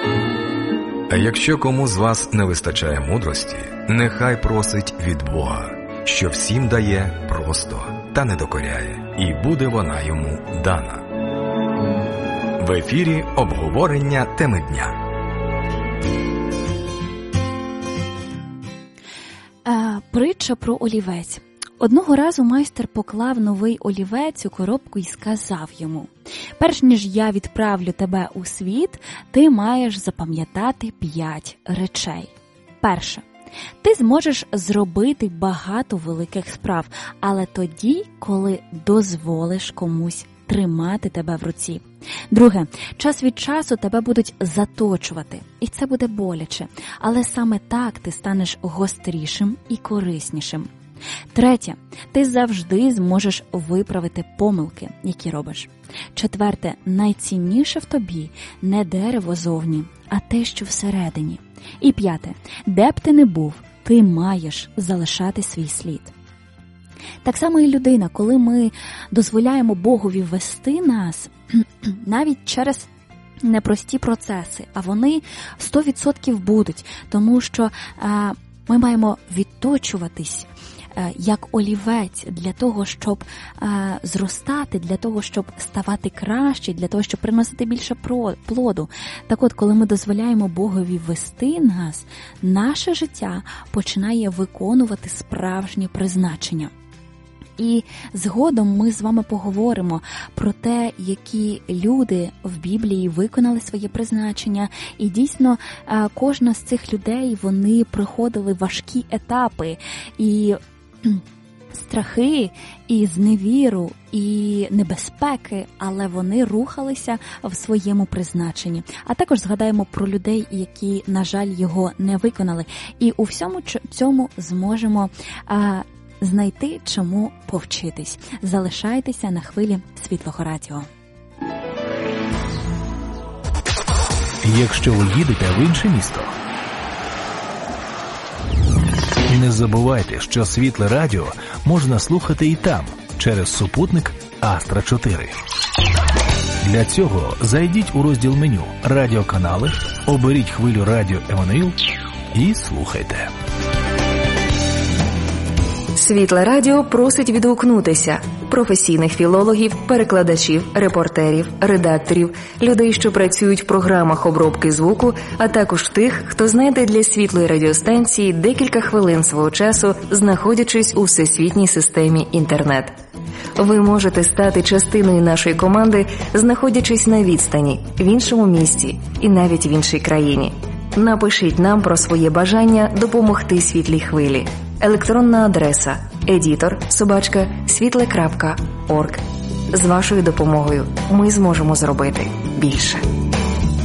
А якщо кому з вас не вистачає мудрості, нехай просить від Бога, що всім дає просто та не докоряє, і буде вона йому дана. В ефірі обговорення теми дня. Притча про олівець. Одного разу майстер поклав новий олівець у коробку і сказав йому: «Перш ніж я відправлю тебе у світ, ти маєш запам'ятати 5 речей. Перше. Ти зможеш зробити багато великих справ, але тоді, коли дозволиш комусь тримати тебе в руці. Друге. Час від часу тебе будуть заточувати, і це буде боляче, але саме так ти станеш гострішим і кориснішим. Третє. Ти завжди зможеш виправити помилки, які робиш. Четверте. Найцінніше в тобі не дерево зовні, а те, що всередині. І п'яте. Де б ти не був, ти маєш залишати свій слід». Так само і людина, коли ми дозволяємо Богові вести нас, навіть через непрості процеси, а вони 100% будуть, тому що ми маємо відточуватись як олівець для того, щоб зростати, для того, щоб ставати краще, для того, щоб приносити більше плоду. Так от, коли ми дозволяємо Богові вести нас, наше життя починає виконувати справжнє призначення. І згодом ми з вами поговоримо про те, які люди в Біблії виконали своє призначення. І дійсно, кожна з цих людей, вони проходили важкі етапи і страхи, і зневіру, і небезпеки, але вони рухалися в своєму призначенні. А також згадаємо про людей, які, на жаль, його не виконали. І у всьому цьому зможемо знайти, чому повчитись. Залишайтеся на хвилі Світлого Радіо. Якщо ви їдете в інше місто, не забувайте, що Світле Радіо можна слухати і там, через супутник Астра 4. Для цього зайдіть у розділ меню «Радіоканали», оберіть хвилю Радіо Еммануїл і слухайте. Світле Радіо просить відгукнутися професійних філологів, перекладачів, репортерів, редакторів, людей, що працюють в програмах обробки звуку, а також тих, хто знайде для Світлої радіостанції декілька хвилин свого часу, знаходячись у всесвітній системі інтернет. Ви можете стати частиною нашої команди, знаходячись на відстані, в іншому місті і навіть в іншій країні. Напишіть нам про своє бажання допомогти Світлій хвилі. Електронна адреса editor@svitle.org. З вашою допомогою ми зможемо зробити більше.